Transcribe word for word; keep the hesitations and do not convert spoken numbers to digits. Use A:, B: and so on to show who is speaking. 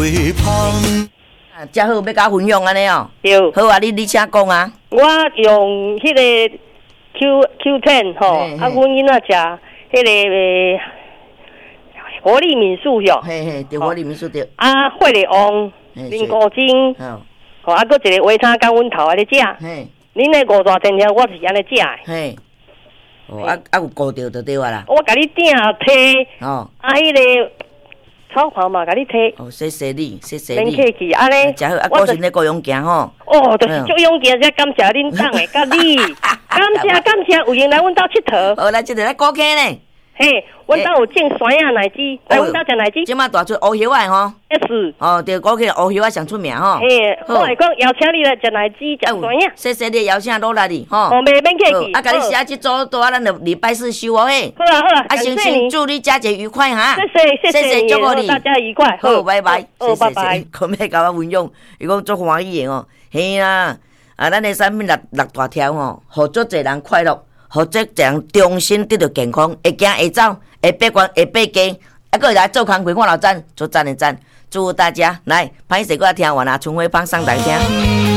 A: 袂芳。
B: 啊，真好，要甲分享安尼哦。
C: 对。
B: 好啊，你你请讲啊。
C: 我用迄个 Q Q 十 吼，啊，阮囡仔食迄个活力敏素哟。
B: 嘿嘿，对，活力敏素对。
C: 啊，血力旺，啉古精。
B: 好。
C: 吼，啊，搁一个维他甲阮头安尼食。
B: 嘿。
C: 恁那五大天条，我是安尼食的。
B: 嘿。哦，啊啊有顾着就对啊啦。
C: 我甲你订摕。
B: 哦。
C: 啊，迄个。草袍嘛，甲你摕。
B: 哦，谢谢你，谢谢你。
C: 免客气，安尼。
B: 真好，啊，个性咧各样行吼。
C: 哦，就是足勇行，才感谢恁党诶，甲你，感谢感谢，有闲来阮兜佚佗。
B: 好，来这个来高客呢。
C: 嘿，阮兜有种酸呀奶汁，来阮兜食奶汁。
B: 即马大出乌叶仔吼。
C: 是。
B: 哦，对，高客乌叶仔上出名吼。
C: 嘿，我会讲邀请你来食奶汁，食酸呀。
B: 谢谢你邀请落来哩，吼。
C: 哦，免免客气。
B: 啊，甲你写即组，多啊，咱就礼拜四收哦嘿。
C: 好啦好啦，
B: 啊，先先祝你佳节愉快哈。
C: 谢谢谢谢，祝福你，大家愉快。
B: 好，拜拜。
C: 好，拜拜。
B: 可咩甲我分享？伊讲足欢喜的哦，嘿啦，啊，咱的产品六六大条吼，互足侪人快乐，互足侪人终身得到健康，会行会走，会爬悬会爬低，啊，搁会来做工，规看老赞，做赞的赞，祝福大家来，歹势搁来听完啊，春晖芳送大家听。